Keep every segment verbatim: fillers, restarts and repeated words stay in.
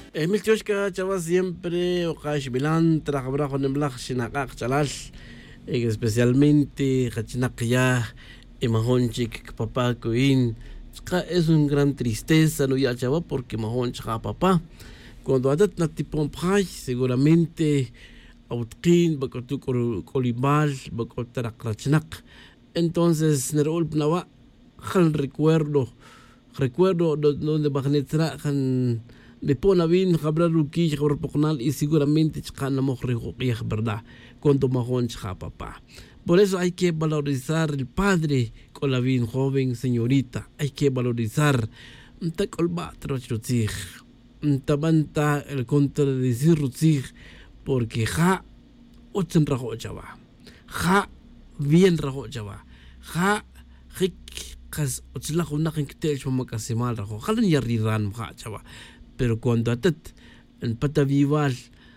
Emil Tioshka, chava siempre, Okash Milan, trabajo en Blach, Shinakak, Chalash, especialmente Hachinakya, Emahonchik, papá, Coin. Es una gran tristeza, no ya chava, porque Mahonchika, papá. Cuando adat natipon pray, seguramente, Autkin, Bakotu Colibal, Bakotarakachnak. Entonces, Nerol Pnawa, Hal recuerdo, recuerdo donde Bagnetra, Han. Me pone bien hablar ruki hablar poconal y seguramente chana mojrijo verdad cuando mahon cha papá. Por eso hay que valorizar el padre con la bien joven señorita. Hay que valorizar ta colbatro chutzig. Ta banta el contradecir rutzig porque ja ochen rajo chava. Ja bien rajo chava. Ja hik kas otzla hunakin ktel shoma kasimal rajo. Jalan yarriran ja chava. Pero cuando atat en patavival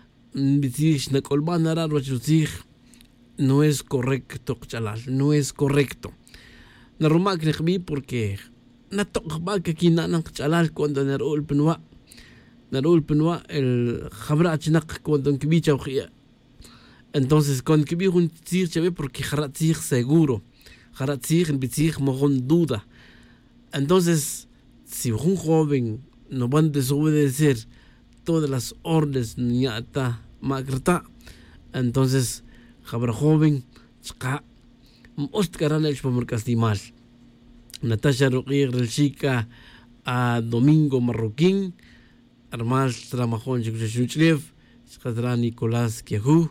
bitig na colban arar wachutig no es correcto chalal, no es correcto. Na rumak nikbi porque na tokba que kinanang chalal cuando narul penwa narul penwa el khabra chnak cuando kibi chawkhia. Entonces con kibi un tir chave porque kharatzig seguro. Kharatzig en bitig mogon duda. Entonces si un joven no van a desobedecer todas las órdenes niñata magrata, entonces jabra joven chka most karana el pomercastimal Natasha Roquir el chica a Domingo Marroquín armal tramajón chikuchlev chkadra Nicolás Kehu.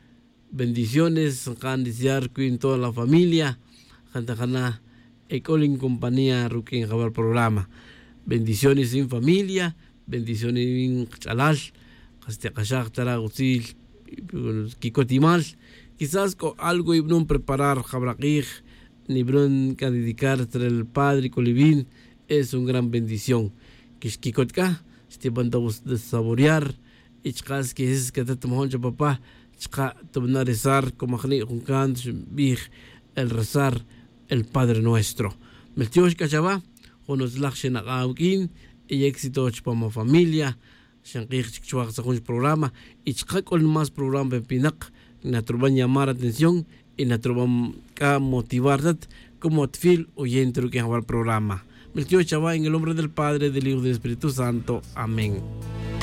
Bendiciones candidatar con toda la familia jantajana ecolin compañía Ruquín jabar programa. Bendiciones en familia, bendiciones en chalash, hasta kashak taragutil, kikotimal. Quizás con algo ibnun preparar jabrakij, nibrun que dedicar entre el padre colibín es una gran bendición. Kishkikotka, este banda de saborear, y chkas que es que te tomó papá, chka tomar rezar como jani junkan big el rezar el Padre Nuestro. Meltiosh kachaba. Honos lakshen agawkin y éxito chpama familia shanqich chchuaq sakunch programa y chqakol más programa pinak natruban llamar atención y natruban ka motivar como tfil oyente que haber programa. Meltio chava en el nombre del Padre, del Hijo y del Espíritu Santo. Amén.